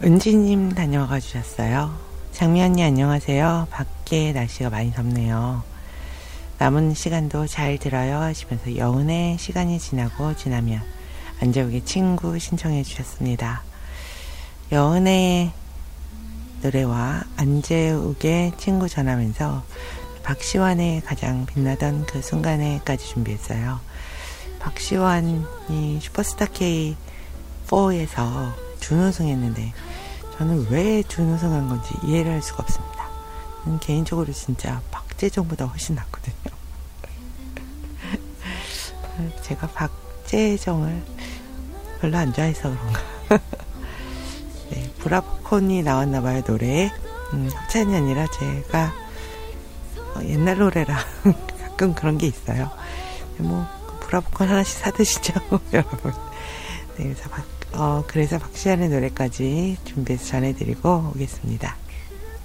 은지님 다녀가 주셨어요. 장미 언니 안녕하세요. 밖에 날씨가 많이 덥네요. 남은 시간도 잘 들어요 하시면서 여운의 시간이 지나면 안재욱의 친구 신청해 주셨습니다. 여운의 노래와 안재욱의 친구 전하면서 박시환의 가장 빛나던 그 순간에까지 준비했어요. 박시환이 슈퍼스타 K4에서 준우승했는데 저는 왜 준우승한 건지 이해를 할 수가 없습니다. 저는 개인적으로 진짜 박재정보다 훨씬 낫거든요. 제가 박재정을 별로 안 좋아해서 그런가. 네, 브라보콘이 나왔나봐요, 노래에. 협찬이 아니라 제가 옛날 노래라 가끔 그런 게 있어요. 뭐 브라보콘 하나씩 사드시죠, 여러분. 네, 그래서 박시환의 노래까지 준비해서 전해드리고 오겠습니다.